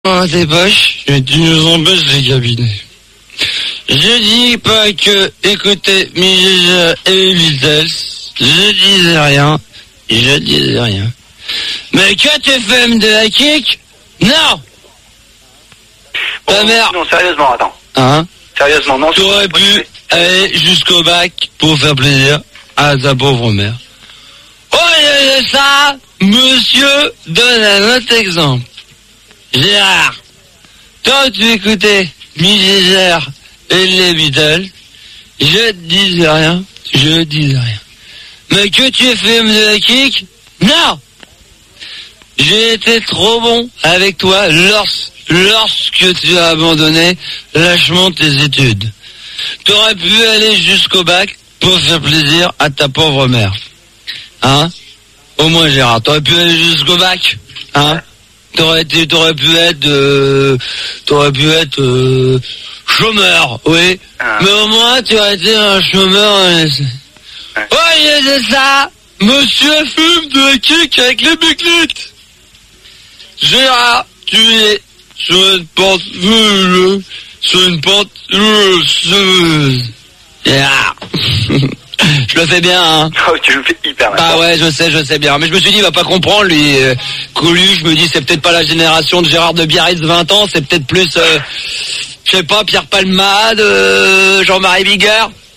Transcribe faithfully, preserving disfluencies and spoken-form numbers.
dans tes poches, et tu nous empêches les cabinets. Je dis pas que écoutez Michel et les Beatles, je disais rien, je disais rien. Mais que tu fais de la kick, non. Bon, Ta mère. Non, sérieusement, attends. Hein? Sérieusement, non. Tu aurais pu aller jusqu'au bac pour faire plaisir à ta pauvre mère. Oh, et ça, monsieur donne un autre exemple. Gérard, toi tu écoutais Michel et les Beatles, je te disais rien, je disais rien. Mais que tu aies fait de la kick, non. J'ai été trop bon avec toi lors, lorsque tu as abandonné lâchement tes études. Tu aurais pu aller jusqu'au bac pour faire plaisir à ta pauvre mère. Hein? Au moins Gérard, t'aurais pu aller jusqu'au bac. Hein? T'aurais été, t'aurais pu être, euh, t'aurais pu être euh, chômeur, oui. Ah. Mais au moins tu aurais été un chômeur. Euh, Ouais. oui, c'est ça. Monsieur fume de la kick avec les biglites. Gérard, tu es sur une pente, euh, sur une pente, euh, euh, Gérard. Je le fais bien, hein. Oh, tu le fais hyper bien. Bah ouais, je sais, je sais bien. Mais je me suis dit, il va pas comprendre, lui. Euh, Coluche, je me dis, c'est peut-être pas la génération de Gérard de Biarritz, vingt ans, c'est peut-être plus, euh, je sais pas, Pierre Palmade, euh, Jean-Marie Bigard.